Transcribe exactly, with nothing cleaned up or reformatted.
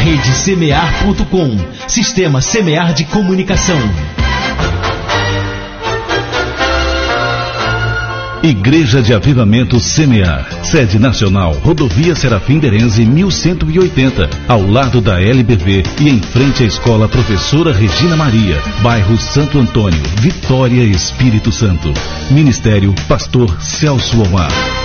rede semear ponto com, Sistema Semear de Comunicação. Igreja de Avivamento Semear, sede nacional, Rodovia Serafim Derenze mil cento e oitenta, ao lado da L B V e em frente à Escola Professora Regina Maria, bairro Santo Antônio, Vitória, Espírito Santo. Ministério Pastor Celso Omar.